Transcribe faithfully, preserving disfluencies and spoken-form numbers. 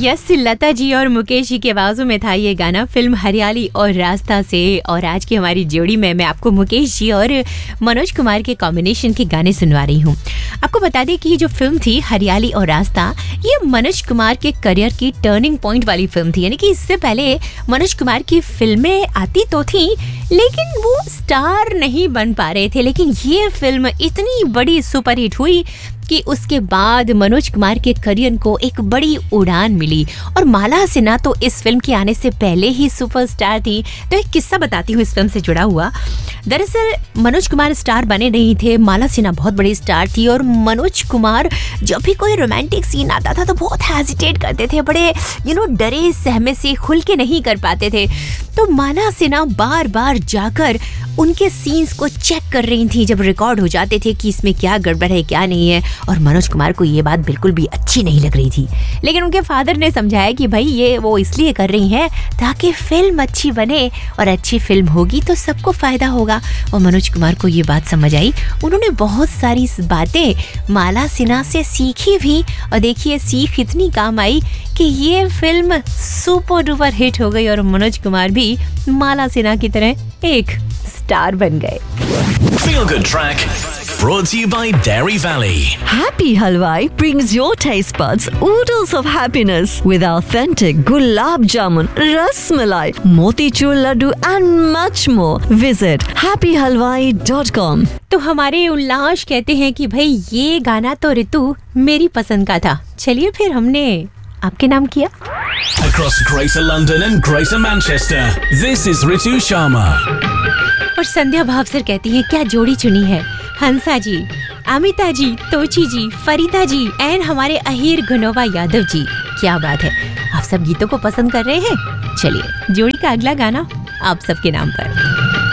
Yes, Lata ji और मुकेश जी की आवाजों में था ये गाना फिल्म हरियाली और रास्ता से। और आज की हमारी जोड़ी में मैं आपको मुकेश जी और मनोज कुमार के कॉम्बिनेशन के गाने सुनवा रही हूँ। आपको बता दें कि ये जो फिल्म थी हरियाली और रास्ता, ये मनोज कुमार के करियर की टर्निंग पॉइंट वाली फिल्म थी। यानी कि इससे पहले मनोज कुमार की फिल्में आती तो थी लेकिन वो स्टार नहीं बन पा रहे थे, लेकिन ये फिल्म इतनी बड़ी सुपरहिट हुई कि उसके बाद मनोज कुमार के करियर को एक बड़ी उड़ान मिली। और माला सिन्हा तो इस फिल्म के आने से पहले ही सुपरस्टार थी। तो एक किस्सा बताती हूँ इस फिल्म से जुड़ा हुआ। दरअसल मनोज कुमार स्टार बने नहीं थे, माला सिन्हा बहुत बड़ी स्टार थी और मनोज कुमार जब भी कोई रोमांटिक सीन आता था तो बहुत हेजिटेट करते थे, बड़े यू नो डरे सहमे से खुल के नहीं कर पाते थे। तो माला सिन्हा बार बार जाकर उनके सीन्स को चेक कर रही थी जब रिकॉर्ड हो जाते थे कि इसमें क्या गड़बड़ है क्या नहीं है। और मनोज कुमार को ये बात बिल्कुल भी अच्छी नहीं लग रही थी, लेकिन उनके फादर ने समझाया कि भाई ये वो इसलिए कर रही हैं ताकि फिल्म अच्छी बने और अच्छी फिल्म होगी तो सबको फायदा होगा। और मनोज कुमार को ये बात समझ आई। उन्होंने बहुत सारी बातें माला सिन्हा से सीखी भी और देखिए सीख इतनी काम आई कि ये फिल्म सुपर डुपर हिट हो गई और मनोज कुमार भी माला सिन्हा की तरह एक स्टार बन गए। Feel Good Track brought to you by Dairy Valley. Happy Halwai brings your taste buds oodles of happiness with authentic gulab jamun, ras malai, motichur laddu and much more. Visit happy halwai dot com. तो हमारे उल्लास कहते हैं कि भाई ये गाना तो ऋतु मेरी पसंद का था, चलिए फिर हमने आपके नाम किया। Across Greater London and Greater Manchester, this is Ritu Sharma. और संध्या भावसर कहती हैं क्या जोड़ी चुनी है, हंसा जी, अमिता जी, तोची जी, फरीदा जी एंड हमारे अहीर गुनोबा यादव जी। क्या बात है, आप सब गीतों को पसंद कर रहे हैं। चलिए जोड़ी का अगला गाना आप सबके नाम पर।